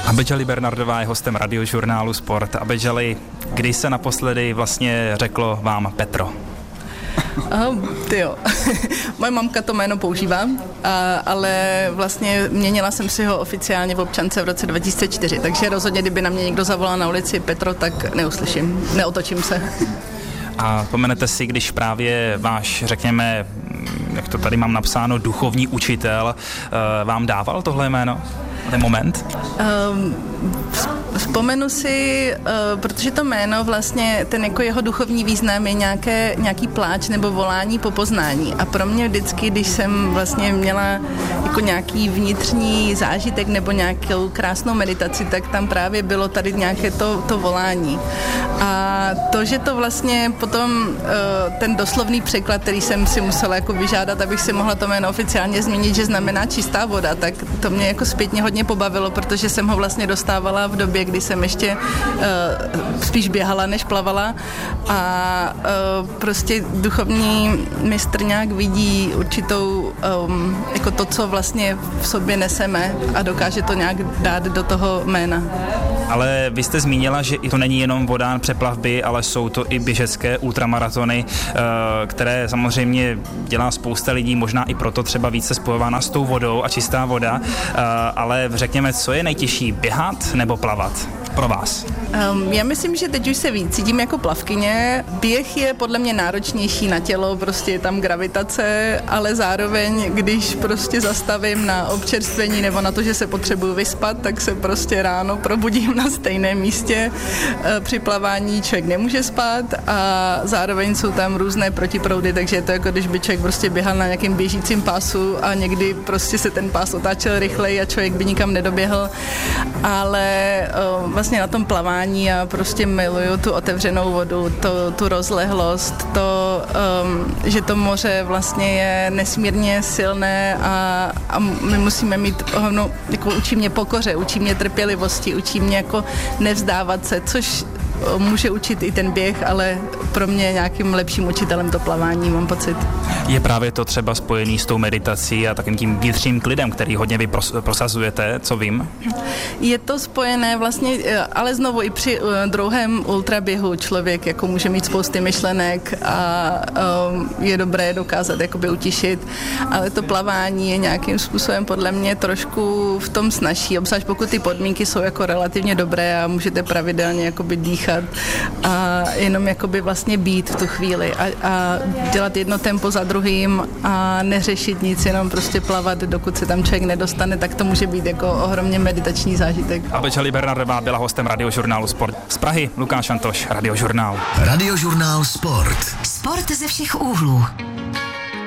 Abedžali Bernardová je hostem Radiožurnálu Sport. Abedžali, kdy se naposledy vlastně řeklo vám Petro? Tyjo, moje mamka to jméno používá, ale vlastně měnila jsem si ho oficiálně v občance v roce 2004, takže rozhodně, kdyby na mě někdo zavolal na ulici Petro, tak neuslyším, neotočím se. A vzpomenete si, když právě váš, řekněme, jak to tady mám napsáno, duchovní učitel vám dával tohle jméno? Ten moment? Vzpomenu si, protože to jméno vlastně, ten jako jeho duchovní význam je nějaký pláč nebo volání po poznání. A pro mě vždycky, když jsem vlastně měla jako nějaký vnitřní zážitek nebo nějakou krásnou meditaci, tak tam právě bylo tady nějaké to volání. A to, že to vlastně potom ten doslovný překlad, který jsem si musela jako vyžádat, abych si mohla to jméno oficiálně změnit, že znamená čistá voda, tak to mě jako zpětně hodně pobavilo, protože jsem ho vlastně dostávala v době, kdy jsem ještě spíš běhala, než plavala a prostě duchovní mistr nějak vidí určitou jako to, co vlastně v sobě neseme a dokáže to nějak dát do toho jména. Ale vy jste zmínila, že i to není jenom vodán přeplavby, ale jsou to i běžecké ultramaratony, které samozřejmě dělá spousta lidí, možná i proto třeba více spojována s tou vodou a čistá voda, ale řekněme, co je nejtěžší, běhat nebo plavat pro vás? Já myslím, že teď už se víc cítím jako plavkyně. Běh je podle mě náročnější na tělo, prostě je tam gravitace, ale zároveň, když prostě zastavím na občerstvení nebo na to, že se potřebuju vyspat, tak se prostě ráno probudím na stejném místě. Při plavání člověk nemůže spát a zároveň jsou tam různé protiproudy, takže je to jako když by člověk prostě běhal na nějakém běžícím pásu a někdy prostě se ten pás otáčel rychleji a člověk by nikam nedoběhl, ale vlastně na tom plavání já prostě miluju tu otevřenou vodu, tu rozlehlost, že to moře vlastně je nesmírně silné a my musíme mít jako učí mě pokoře, učí mě trpělivosti, učí mě jako nevzdávat se, což může učit i ten běh, ale pro mě nějakým lepším učitelem to plavání, mám pocit. Je právě to třeba spojený s tou meditací a takým tím vnitřním klidem, který hodně vy prosazujete, co vím? Je to spojené vlastně, ale znovu i při druhém ultraběhu člověk jako může mít spousty myšlenek a je dobré dokázat jakoby utišit, ale to plavání je nějakým způsobem podle mě trošku v tom snazší, obzvlášť pokud ty podmínky jsou jako relativně dobré a můžete pravidelně jakoby dýchat a jenom jakoby vlastně být v tu chvíli a dělat jedno tempo za druhým a neřešit nic, jenom prostě plavat, dokud se tam člověk nedostane, tak to může být jako ohromně meditační zážitek. Abedžali Bernardová byla hostem Radiožurnálu Sport. Z Prahy Lukáš Antoš, Radiožurnál. Radiožurnál Sport. Sport ze všech úhlů.